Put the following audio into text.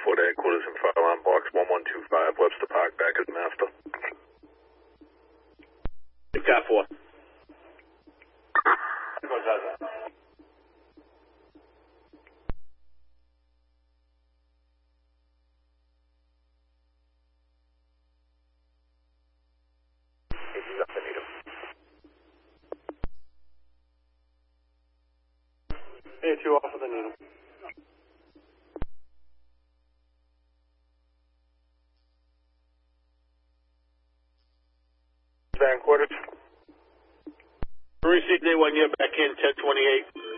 report headquarters in fire alarm box 1125 Webster Park, back as master. Cat 4. A2 off of the needle. Van quarters. Received A1, you're back in 1028.